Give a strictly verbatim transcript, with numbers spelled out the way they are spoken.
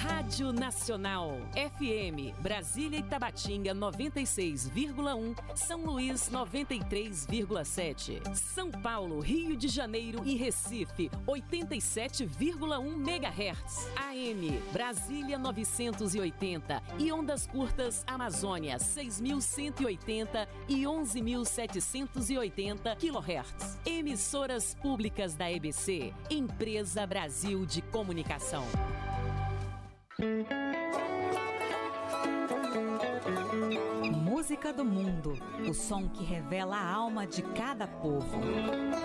Rádio Nacional, F M, Brasília e Tabatinga noventa e seis vírgula um, São Luís noventa e três vírgula sete, São Paulo, Rio de Janeiro e Recife oitenta e sete vírgula um megahertz, A M, Brasília novecentos e oitenta e ondas curtas Amazônia seis mil cento e oitenta e onze mil setecentos e oitenta quilohertz. Emissoras públicas da E B C, Empresa Brasil de Comunicação. Música do mundo, o som que revela a alma de cada povo.